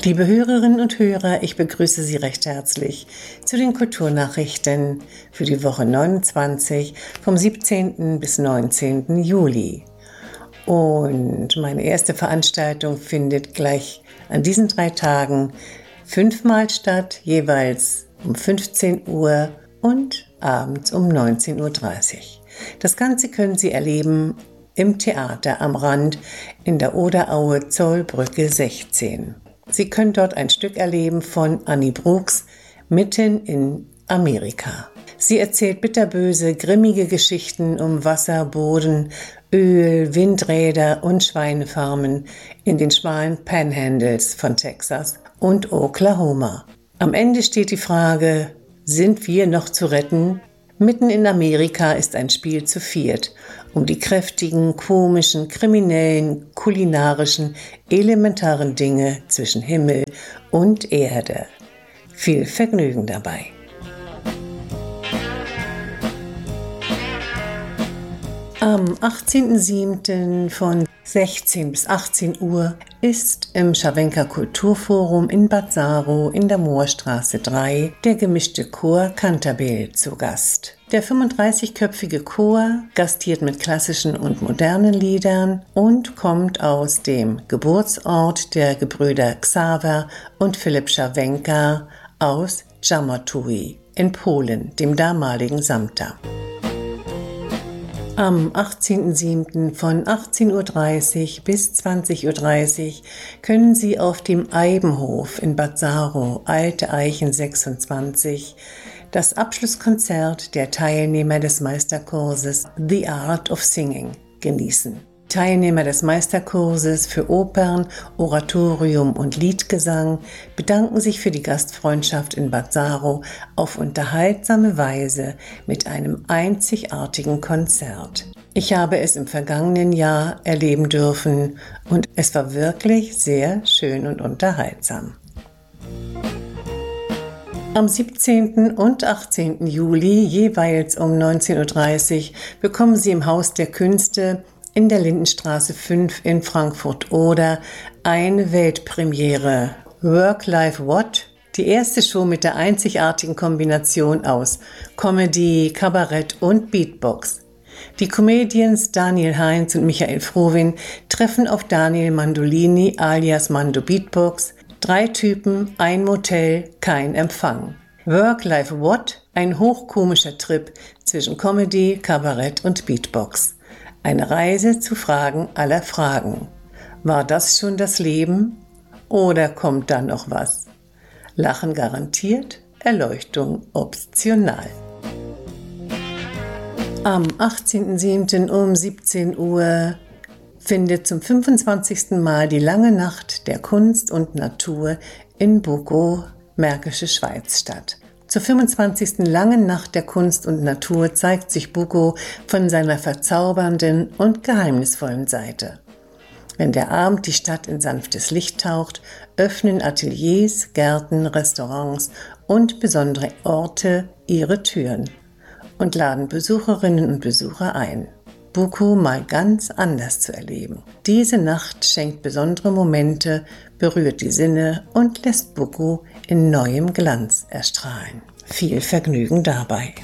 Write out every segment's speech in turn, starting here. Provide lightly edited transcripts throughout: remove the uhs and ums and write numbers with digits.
Liebe Hörerinnen und Hörer, ich begrüße Sie recht herzlich zu den Kulturnachrichten für die Woche 29 vom 17. bis 19. Juli. Und meine erste Veranstaltung findet gleich an diesen 3 Tagen 5-mal statt, jeweils um 15 Uhr und abends um 19.30 Uhr. Das Ganze können Sie erleben im Theater am Rand in der Oderaue Zollbrücke 16. Sie können dort ein Stück erleben von Annie Brooks, Mitten in Amerika. Sie erzählt bitterböse, grimmige Geschichten um Wasser, Boden, Öl, Windräder und Schweinefarmen in den schmalen Panhandles von Texas und Oklahoma. Am Ende steht die Frage, sind wir noch zu retten? Mitten in Amerika ist ein Spiel zu 4 um die kräftigen, komischen, kriminellen, kulinarischen, elementaren Dinge zwischen Himmel und Erde. Viel Vergnügen dabei. Am 18.07. von 16 bis 18 Uhr ist im Scharwenker Kulturforum in Bad Saro in der Moorstraße 3 der gemischte Chor Cantabile zu Gast. Der 35-köpfige Chor gastiert mit klassischen und modernen Liedern und kommt aus dem Geburtsort der Gebrüder Xaver und Philipp Scharwenka aus Jarmotui in Polen, dem damaligen Samta. Am 18.07. von 18.30 Uhr bis 20.30 Uhr können Sie auf dem Eibenhof in Bad Saro, Alte Eichen 26, das Abschlusskonzert der Teilnehmer des Meisterkurses The Art of Singing genießen. Teilnehmer des Meisterkurses für Opern, Oratorium und Liedgesang bedanken sich für die Gastfreundschaft in Bad Saro auf unterhaltsame Weise mit einem einzigartigen Konzert. Ich habe es im vergangenen Jahr erleben dürfen und es war wirklich sehr schön und unterhaltsam. Am 17. und 18. Juli, jeweils um 19.30 Uhr, bekommen Sie im Haus der Künste in der Lindenstraße 5 in Frankfurt-Oder eine Weltpremiere. Work Life What? Die erste Show mit der einzigartigen Kombination aus Comedy, Kabarett und Beatbox. Die Comedians Daniel Heinz und Michael Frohwin treffen auf Daniel Mandolini alias Mando Beatbox. 3 Typen, ein Motel, kein Empfang. Work Life What? Ein hochkomischer Trip zwischen Comedy, Kabarett und Beatbox. Eine Reise zu Fragen aller Fragen. War das schon das Leben? Oder kommt da noch was? Lachen garantiert, Erleuchtung optional. Am 18.07. um 17 Uhr findet zum 25. Mal die lange Nacht der Kunst und Natur in Bukow, Märkische Schweiz statt. Zur 25. Langen Nacht der Kunst und Natur zeigt sich Bukow von seiner verzaubernden und geheimnisvollen Seite. Wenn der Abend die Stadt in sanftes Licht taucht, öffnen Ateliers, Gärten, Restaurants und besondere Orte ihre Türen und laden Besucherinnen und Besucher ein, Bukow mal ganz anders zu erleben. Diese Nacht schenkt besondere Momente, berührt die Sinne und lässt Bukow in neuem Glanz erstrahlen. Viel Vergnügen dabei.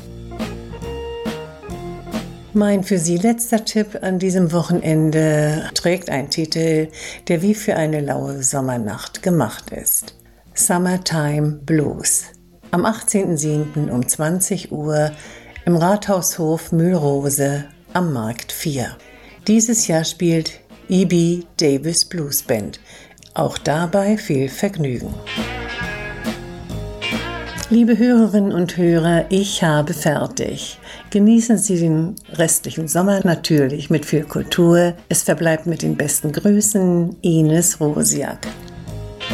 Mein für Sie letzter Tipp an diesem Wochenende trägt einen Titel, der wie für eine laue Sommernacht gemacht ist. Summertime Blues. Am 18.07. um 20 Uhr im Rathaushof Mühlrose am Markt 4. Dieses Jahr spielt E.B. Davis Blues Band. Auch dabei viel Vergnügen. Liebe Hörerinnen und Hörer, ich habe fertig. Genießen Sie den restlichen Sommer natürlich mit viel Kultur. Es verbleibt mit den besten Grüßen, Ines Rosiak.